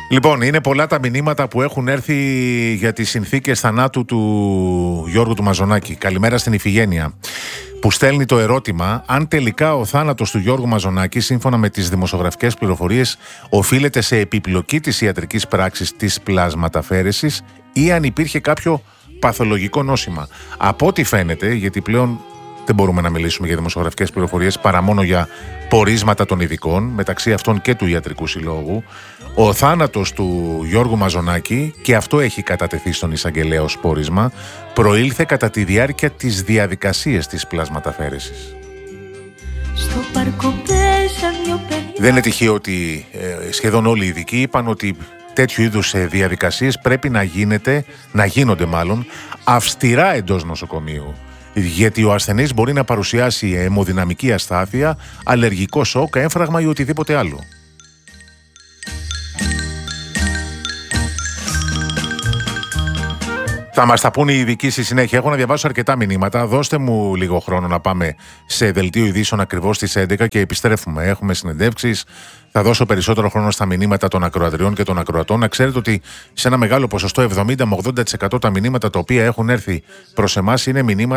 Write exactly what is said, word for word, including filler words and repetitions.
Λοιπόν, είναι πολλά τα μηνύματα που έχουν έρθει για τις συνθήκες θανάτου του Γιώργου του Μαζονάκη. Καλημέρα στην Ιφηγένεια, που στέλνει το ερώτημα αν τελικά ο θάνατος του Γιώργου Μαζονάκη, σύμφωνα με τις δημοσιογραφικές πληροφορίες, οφείλεται σε επιπλοκή της ιατρικής πράξης της πλασματαφέρεσης ή αν υπήρχε κάποιο παθολογικό νόσημα. Από ό,τι φαίνεται, γιατί πλέον δεν μπορούμε να μιλήσουμε για δημοσιογραφικές πληροφορίες παρά μόνο για πορίσματα των ειδικών, μεταξύ αυτών και του Ιατρικού Συλλόγου, ο θάνατος του Γιώργου Μαζονάκη, και αυτό έχει κατατεθεί στον εισαγγελέα ως πόρισμα, προήλθε κατά τη διάρκεια της διαδικασίας της πλασματαφέρεσης. Δεν είναι τυχαίο ότι ε, σχεδόν όλοι οι ειδικοί είπαν ότι τέτοιου είδους διαδικασίες πρέπει να γίνεται, να γίνονται μάλλον, αυστηρά εντός νοσοκομείου. Γιατί ο ασθενής μπορεί να παρουσιάσει αιμοδυναμική αστάθεια, αλλεργικό σοκ, έμφραγμα ή οτιδήποτε άλλο. Θα μας τα πούνε οι ειδικοί στη συνέχεια. Έχω να διαβάσω αρκετά μηνύματα. Δώστε μου λίγο χρόνο να πάμε σε δελτίο ειδήσεων ακριβώς στις έντεκα και επιστρέφουμε. Έχουμε συνεντεύξεις. Θα δώσω περισσότερο χρόνο στα μηνύματα των ακροατριών και των ακροατών. Να ξέρετε ότι σε ένα μεγάλο ποσοστό, εβδομήντα με ογδόντα τοις εκατό τα μηνύματα τα οποία έχουν έρθει προς εμάς είναι μηνύματα